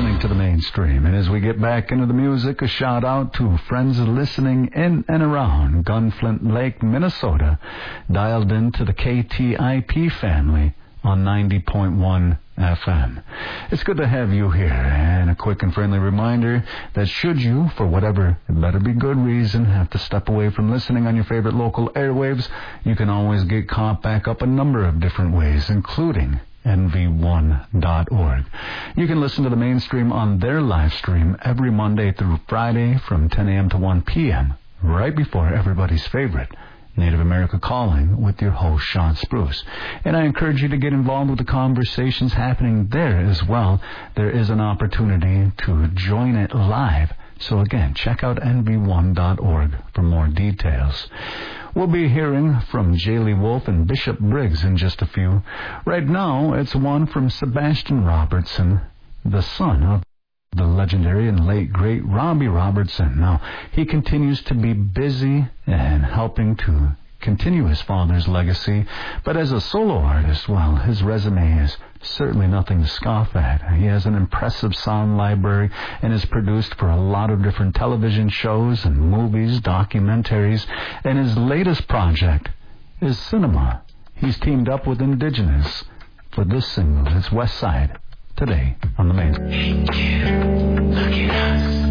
listening to the mainstream. And as we get back into the music, a shout out to friends listening in and around Gunflint Lake, Minnesota, dialed into the KTIP family on 90.1 FM. It's good to have you here, and a quick and friendly reminder that should you, for whatever, it better be good reason, have to step away from listening on your favorite local airwaves, you can always get caught back up a number of different ways, including nv1.org. You can listen to the mainstream on their live stream every Monday through Friday from 10 a.m. to 1 p.m., right before everybody's favorite Native America Calling with your host, Sean Spruce. And I encourage you to get involved with the conversations happening there as well. There is an opportunity to join it live. So again, check out nv1.org for more details. We'll be hearing from Jaylee Wolf and Bishop Briggs in just a few. Right now, it's one from Sebastian Robertson, the son of the legendary and late, great Robbie Robertson. Now, he continues to be busy and helping to continue his father's legacy, but as a solo artist, well, his resume is certainly nothing to scoff at. He has an impressive sound library and is produced for a lot of different television shows and movies, documentaries, and his latest project is cinema. He's teamed up with Indigenous for this single. It's West Side, today on the main. Hey, kid, look at us.